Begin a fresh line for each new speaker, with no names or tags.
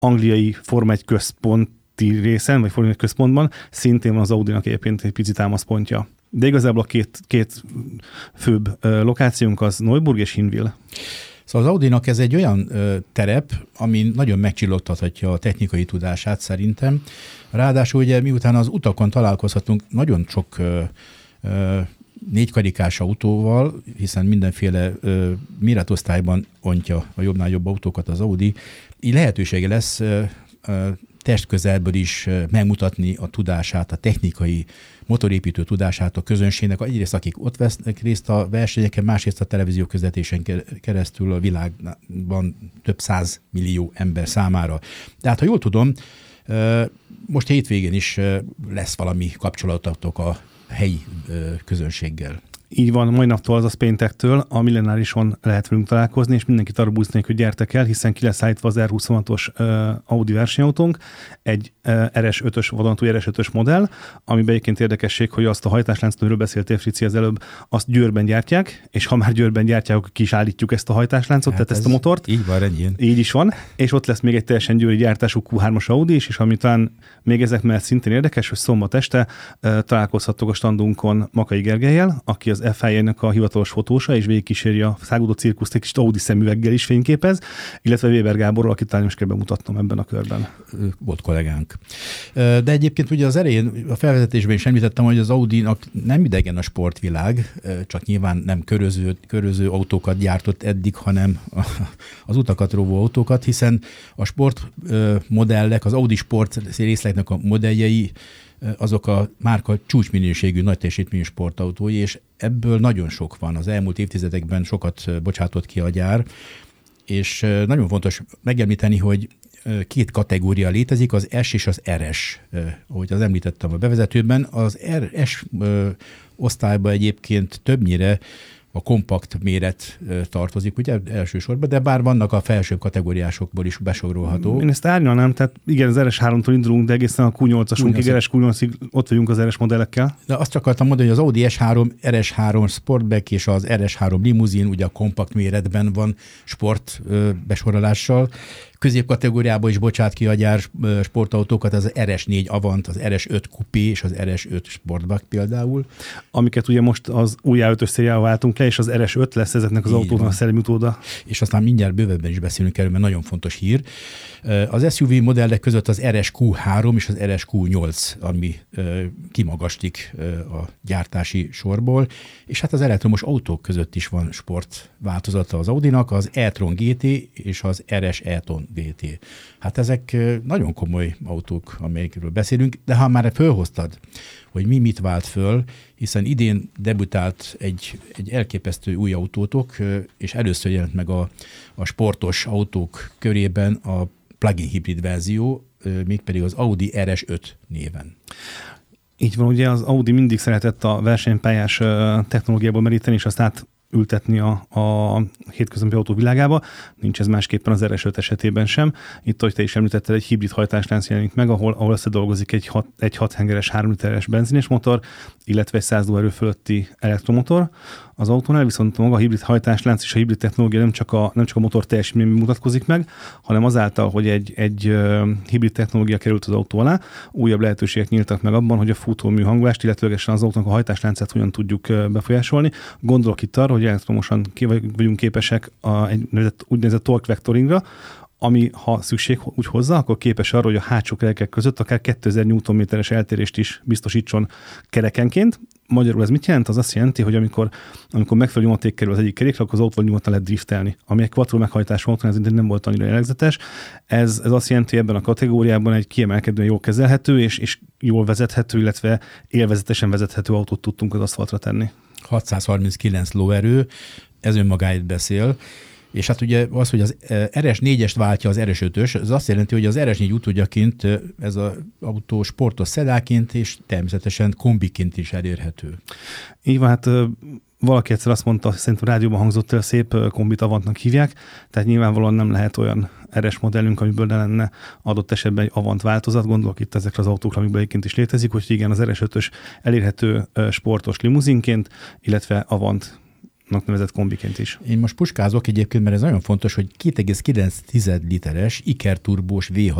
angliai Forma 1 központi részen, vagy Forma 1 központban szintén van az Audinak egyébként egy pici támaszpontja. De igazából a két főbb lokációnk az Neuburg és Hinwil.
Szóval az Audinak ez egy olyan terep, ami nagyon megcsillogtathatja a technikai tudását szerintem. Ráadásul ugye miután az utakon találkozhatunk nagyon sok négykarikás autóval, hiszen mindenféle méretosztályban ontja a jobbnál jobb autókat az Audi, így lehetősége lesz testközelből is megmutatni a tudását, a technikai motorépítő tudását a közönségnek, egyrészt akik ott vesznek részt a versenyeken, másrészt a televízió közvetítésen keresztül a világban több 100 millió ember számára. Tehát, ha jól tudom, most hétvégén is lesz valami kapcsolatotok a helyi közönséggel.
Így van, mai naptól, azaz péntektől a Millenárison lehet velünk találkozni, és mindenkit arra busznék, hogy gyertek el, hiszen ki lesz állítva az R26-os Audi versenyautónk, egy RS5-ös, vadonatúj RS5-ös modell, amiben egyébként érdekesség, hogy azt a hajtásláncot, amiről beszéltél, Frici, az előbb, azt Győrben gyártják, és ha már Győrben gyártják, akkor ki is állítjuk ezt a hajtásláncot, tehát ezt a motort.
Így van, ennyi.
Így is van, és ott lesz még egy teljesen győri gyártású Q3-as Audi is, és ami talán még ezek mellett szintén érdekes, hogy szombat este találkozhattok a standunkon Makai Gergellyel, aki az FIA-nek a hivatalos fotósa, és végigkíséri a száguldó cirkuszt, egy kis Audi szemüveggel is fényképez, illetve Weber Gáborral, akit talán is kell bemutatnom ebben a körben.
Volt kollégánk. De egyébként ugye az elején, a felvezetésben is említettem, hogy az Audinak nem idegen a sportvilág, csak nyilván nem köröző autókat gyártott eddig, hanem az utakat rovó autókat, hiszen a sportmodellek, az Audi sport részlegnek a modelljei, azok a márka csúcsminőségű, nagy teljesítményű sportautói, és ebből nagyon sok van. Az elmúlt évtizedekben sokat bocsátott ki a gyár, és nagyon fontos megemlíteni, hogy két kategória létezik, az S és az RS, ahogy az említettem a bevezetőben. Az RS osztályba egyébként többnyire a kompakt méret tartozik, ugye elsősorban, de bár vannak a felsőbb kategóriásokból is besorolható.
Én ezt árnyalnám, tehát igen, az RS3-tól indulunk, de egészen a Q8-asunkig, RS-Q8-ig ott vagyunk az RS modellekkel.
De azt csak akartam mondani, hogy az Audi S3, RS3 Sportback és az RS3 limuzin ugye a kompakt méretben van sport besorolással. Középkategóriában is bocsát ki a gyár sportautókat, az RS4 Avant, az RS5 Coupé és az RS5 Sportback például. Amiket
ugye most az új A5-ös szériával váltunk le, és az RS5 lesz ezeknek az autóknak a szellemi utóda.
És aztán mindjárt bővebben is beszélünk erről, mert nagyon fontos hír. Az SUV modellek között az RSQ3 és az RSQ8, ami kimagaslik a gyártási sorból, és hát az elektromos autók között is van sportváltozata az Audinak, az e-tron GT és az RS e-tron VT. Hát ezek nagyon komoly autók, amelyekről beszélünk, de ha már fölhoztad, hogy mit vált föl, hiszen idén debütált egy elképesztő új autótok, és először jelent meg a sportos autók körében a plug-in hibrid verzió, mégpedig az Audi RS5 néven.
Így van, ugye az Audi mindig szeretett a versenypályás technológiából meríteni, és azt ültetni a hétköznapi autó világába. Nincs ez másképpen az RS5 esetében sem. Itt, ahogy te is említetted, egy hibrid hajtáslánc jelenik meg, ahol összedolgozik egy 6 hengeres 3 literes benzines motor, illetve egy 100 lóerő fölötti elektromotor. Az autónál viszont maga a hibrid hajtáslánc és a hibrid technológia nem csak a motor teljesítményben mutatkozik meg, hanem azáltal, hogy egy hibrid technológia került az autó alá, újabb lehetőségek nyíltak meg abban, hogy a futómű hangolást, illetve az autónak a hajtásláncát hogyan tudjuk befolyásolni. Gondolok itt arra, hogy elektromosan vagyunk képesek egy úgynevezett torque vectoringra, ami, ha szükség úgy hozzá, akkor képes arra, hogy a hátsó kerekek között akár 2000 Nm-es eltérést is biztosítson kerekenként. Magyarul ez mit jelent? Az azt jelenti, hogy amikor megfelelő nyomaték kerül az egyik kerékre, akkor az autóval nyugodtan lehet driftelni. Ami egy quattro meghajtású autón, ez nem volt annyira jellegzetes. Ez azt jelenti, hogy ebben a kategóriában egy kiemelkedően jól kezelhető és jól vezethető, illetve élvezetesen vezethető autót tudtunk az aszfaltra tenni. 639
lóerő, ez önmagáért beszél. És hát ugye az, hogy az RS4-est váltja az RS5-ös, az azt jelenti, hogy az RS4 utódjaként ez az autó sportos szedáként és természetesen kombiként is elérhető.
Így van, hát valaki egyszer azt mondta, szerintem a rádióban hangzott el, szép kombit Avantnak hívják, tehát nyilvánvalóan nem lehet olyan RS modellünk, amiből ne lenne adott esetben egy Avant változat, gondolok itt ezekre az autókra, amikből egyébként is létezik, hogy igen, az RS5-ös elérhető sportos limuzinként, illetve Avant nevezett kombiként is.
Én most puskázok egyébként, mert ez nagyon fontos, hogy 2,9 literes ikerturbós V6